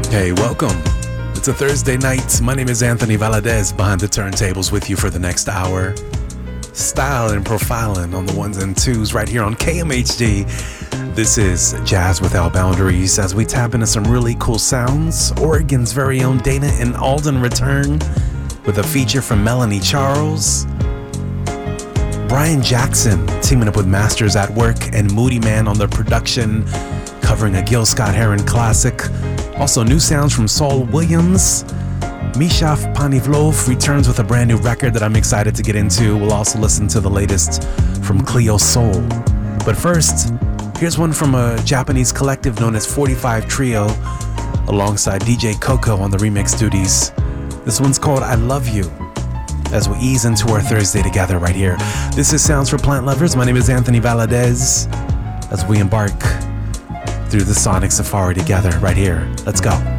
Hey, welcome. It's a Thursday night. My name is Anthony Valadez, behind the turntables with you for the next hour. Style and profiling on the ones and twos right here on KMHD. This is Jazz Without Boundaries as we tap into some really cool sounds. Oregon's very own Dana and Alden return with a feature from Melanie Charles. Brian Jackson teaming up with Masters at Work and Moody Man on the production, covering a Gil Scott-Heron classic. Also new sounds from Saul Williams. Misha Panivlov returns with a brand new record that I'm excited to get into. We'll also listen to the latest from Cleo Soul. But first, here's one from a Japanese collective known as 45 Trio, alongside DJ Coco on the remix duties. This one's called I Love You, as we ease into our Thursday together right here. This is Sounds for Plant Lovers. My name is Anthony Valadez, as we embark through the sonic safari together right here. Let's go.